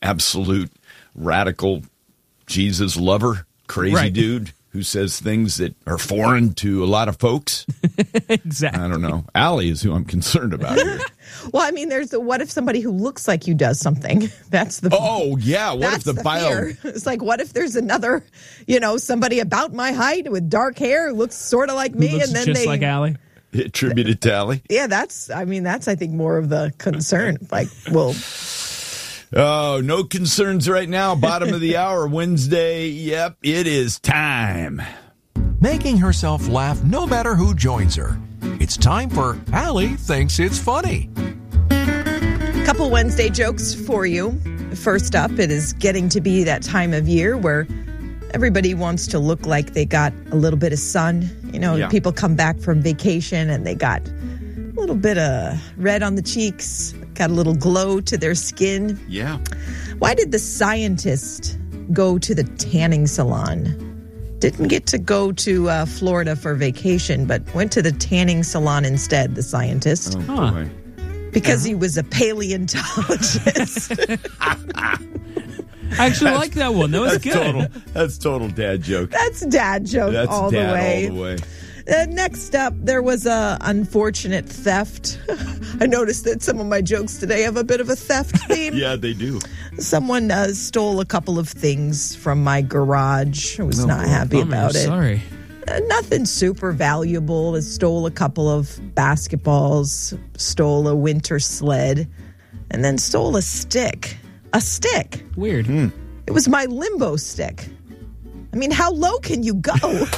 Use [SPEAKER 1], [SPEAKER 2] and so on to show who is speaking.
[SPEAKER 1] absolute radical Jesus lover, crazy dude who says things that are foreign to a lot of folks.
[SPEAKER 2] Exactly.
[SPEAKER 1] I don't know. Allie is who I'm concerned about here.
[SPEAKER 3] Well, I mean, there's the what if somebody who looks like you does something? That's the
[SPEAKER 1] Oh, yeah. What if
[SPEAKER 3] that's
[SPEAKER 1] the bio...
[SPEAKER 3] fear. It's like, what if there's another, somebody about my height with dark hair who looks sort of like me,
[SPEAKER 2] Who looks
[SPEAKER 3] and then
[SPEAKER 2] just like Allie?
[SPEAKER 1] Attributed to Allie?
[SPEAKER 3] Yeah, that's I think more of the concern. Like, well,
[SPEAKER 1] Oh, no concerns right now. Bottom of the hour, Wednesday. Yep, it is time.
[SPEAKER 4] Making herself laugh no matter who joins her. It's time for Allie Thinks It's Funny.
[SPEAKER 3] couple Wednesday jokes for you. First up, it is getting to be that time of year where everybody wants to look like they got a little bit of sun. People come back from vacation and they got a little bit of red on the cheeks, got a little glow to their skin.
[SPEAKER 1] Yeah.
[SPEAKER 3] Why did the scientist go to the tanning salon? Didn't get to go to Florida for vacation, but went to the tanning salon instead, the scientist.
[SPEAKER 1] Oh, boy.
[SPEAKER 3] Because he was a paleontologist.
[SPEAKER 2] I actually like that one. That was good.
[SPEAKER 1] That's total dad joke.
[SPEAKER 3] That's dad joke
[SPEAKER 1] That's
[SPEAKER 3] all
[SPEAKER 1] dad
[SPEAKER 3] the way.
[SPEAKER 1] all the way.
[SPEAKER 3] Next up, there was a unfortunate theft. I noticed that some of my jokes today have a bit of a theft theme.
[SPEAKER 1] Yeah, they do.
[SPEAKER 3] Someone stole a couple of things from my garage. I was not happy about it.
[SPEAKER 2] Sorry.
[SPEAKER 3] Nothing super valuable. Stole a couple of basketballs, stole a winter sled, and then stole a stick. A stick.
[SPEAKER 2] Weird.
[SPEAKER 3] It was my limbo stick. I mean, how low can you go?